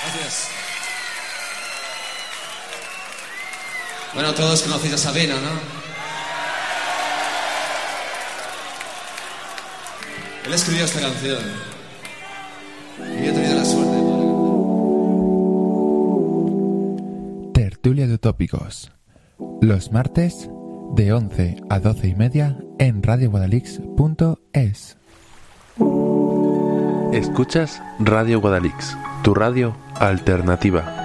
Gracias. Bueno, todos conocéis a Sabina, ¿no? Él escribió esta canción. Y yo he tenido la suerte de poder... Tertulia de Utópicos. Los martes de 11 a 12:30 en radioguadalix.es. Escuchas Radio Guadalix, tu radio alternativa.